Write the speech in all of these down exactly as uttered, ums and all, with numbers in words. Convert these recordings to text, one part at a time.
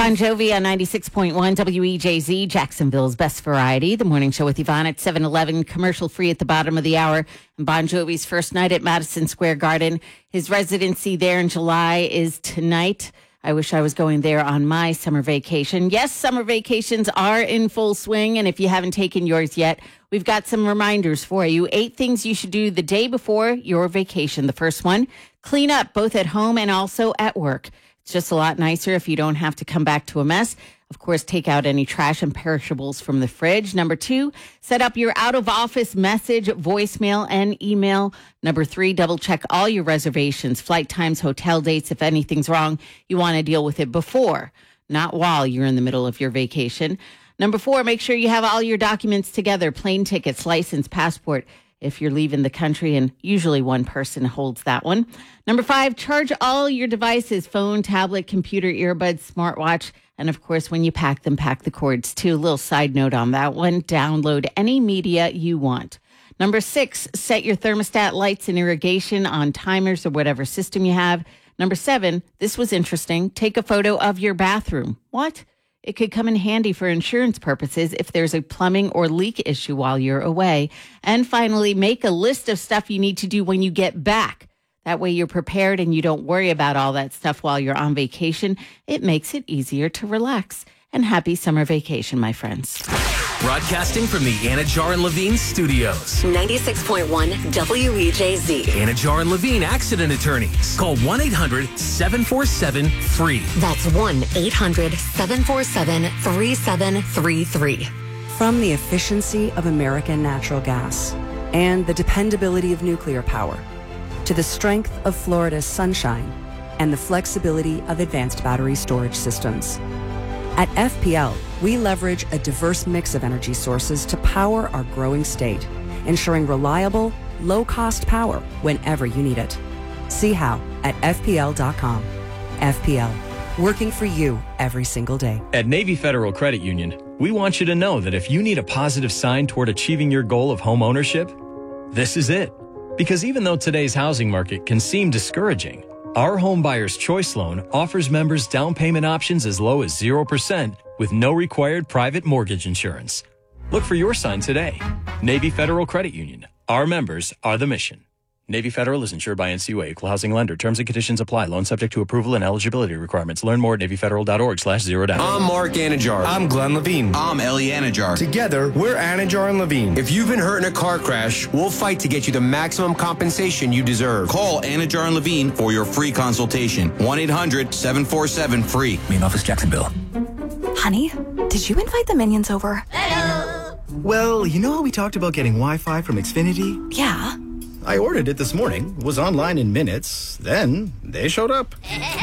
Bon Jovi on ninety-six point one W E J Z, Jacksonville's best variety. The morning show with Yvonne at seven eleven, commercial free at the bottom of the hour. And Bon Jovi's first night at Madison Square Garden. His residency there in July is tonight. I wish I was going there on my summer vacation. Yes, summer vacations are in full swing. And if you haven't taken yours yet, we've got some reminders for you. Eight things you should do the day before your vacation. The first one, clean up both at home and also at work. It's just a lot nicer if you don't have to come back to a mess. Of course, take out any trash and perishables from the fridge. Number two, set up your out-of-office message, voicemail, and email. Number three, double-check all your reservations, flight times, hotel dates. If anything's wrong, you want to deal with it before, not while you're in the middle of your vacation. Number four, make sure you have all your documents together, plane tickets, license, passport, if you're leaving the country, and usually one person holds that one. Number five, charge all your devices, phone, tablet, computer, earbuds, smartwatch, and of course, when you pack them, pack the cords too. A little side note on that one, download any media you want. Number six, set your thermostat, lights, and irrigation on timers or whatever system you have. Number seven, this was interesting, take a photo of your bathroom. What? It could come in handy for insurance purposes if there's a plumbing or leak issue while you're away. And finally, make a list of stuff you need to do when you get back. That way you're prepared and you don't worry about all that stuff while you're on vacation. It makes it easier to relax. And happy summer vacation, my friends. Broadcasting from the Anajar and Levine studios. ninety-six point one W E J Z. Anajar and Levine accident attorneys. Call one eight hundred seven four seven free. That's one eight hundred seven four seven three seven three three. From the efficiency of American natural gas and the dependability of nuclear power to the strength of Florida's sunshine and the flexibility of advanced battery storage systems. At F P L, we leverage a diverse mix of energy sources to power our growing state, ensuring reliable, low-cost power whenever you need it. See how at F P L dot com. F P L, working for you every single day. At Navy Federal Credit Union, we want you to know that if you need a positive sign toward achieving your goal of home ownership, this is it. Because even though today's housing market can seem discouraging, our Home Buyer's Choice Loan offers members down payment options as low as zero percent with no required private mortgage insurance. Look for your sign today. Navy Federal Credit Union. Our members are the mission. Navy Federal is insured by N C U A, Equal Housing Lender. Terms and conditions apply. Loan subject to approval and eligibility requirements. Learn more at navy federal dot org slash zero down. I'm Mark Anajar. I'm Glenn Levine. I'm Ellie Anajar. Together, we're Anajar and Levine. If you've been hurt in a car crash, we'll fight to get you the maximum compensation you deserve. Call Anajar and Levine for your free consultation. one eight hundred seven four seven free. Main office, Jacksonville. Honey, did you invite the minions over? Hello. Well, you know how we talked about getting Wi-Fi from Xfinity? Yeah. I ordered it this morning, was online in minutes, then they showed up.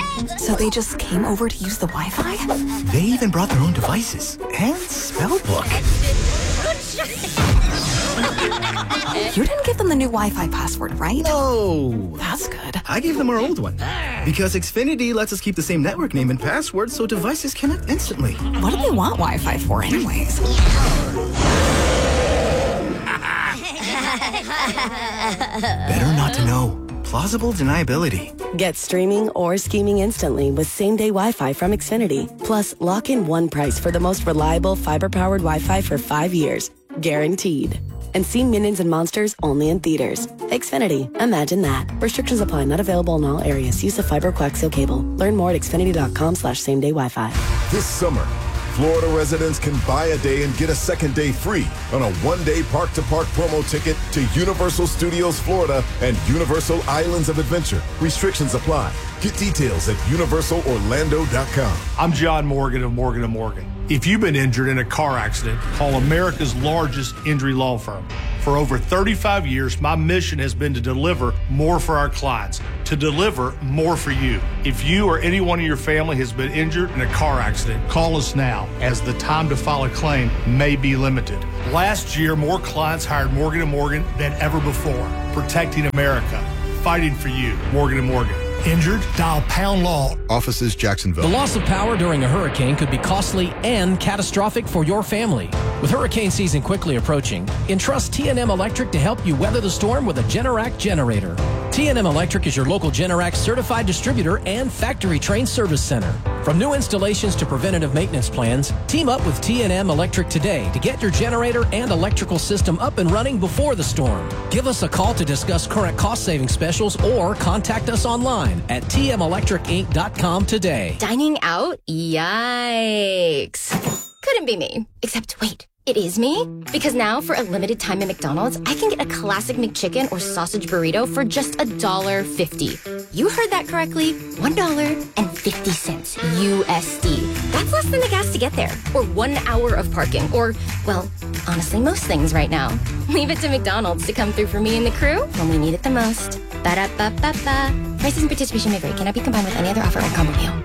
So they just came over to use the Wi-Fi? They even brought their own devices and spell book. You didn't give them the new Wi-Fi password, right? No. That's good. I gave them our old one. Because Xfinity lets us keep the same network name and password so devices connect instantly. What do they want Wi-Fi for anyways? Better not to know. Plausible deniability. Get streaming or scheming instantly with same-day Wi-Fi from Xfinity. Plus, lock in one price for the most reliable fiber-powered Wi-Fi for five years. Guaranteed. And see Minions and Monsters only in theaters. Xfinity. Imagine that. Restrictions apply. Not available in all areas. Use of fiber coaxial cable. Learn more at xfinity dot com slash same day Wi-Fi. This summer, Florida residents can buy a day and get a second day free on a one-day park-to-park promo ticket to Universal Studios Florida and Universal Islands of Adventure. Restrictions apply. Get details at universal orlando dot com. I'm John Morgan of Morgan and Morgan. If you've been injured in a car accident, call America's largest injury law firm. For over thirty-five years, my mission has been to deliver more for our clients, to deliver more for you. If you or anyone in your family has been injured in a car accident, call us now, as the time to file a claim may be limited. Last year, more clients hired Morgan and Morgan than ever before, protecting America, fighting for you. Morgan and Morgan. Injured? Dial Pound Law. Offices Jacksonville. The loss of power during a hurricane could be costly and catastrophic for your family. With hurricane season quickly approaching, entrust T and M Electric to help you weather the storm with a Generac generator. T and M Electric is your local Generac certified distributor and factory-trained service center. From new installations to preventative maintenance plans, team up with T and M Electric today to get your generator and electrical system up and running before the storm. Give us a call to discuss current cost-saving specials or contact us online at T M electric inc dot com today. Dining out? Yikes. Couldn't be me. Except, wait. It is me? Because now, for a limited time at McDonald's, I can get a classic McChicken or sausage burrito for just one dollar fifty. You heard that correctly. one dollar and fifty cents U S D. That's less than the gas to get there. Or one hour of parking. Or, well, honestly, most things right now. Leave it to McDonald's to come through for me and the crew when we need it the most. Ba-da-ba-ba-ba. Prices and participation may vary. Cannot be combined with any other offer or combo meal.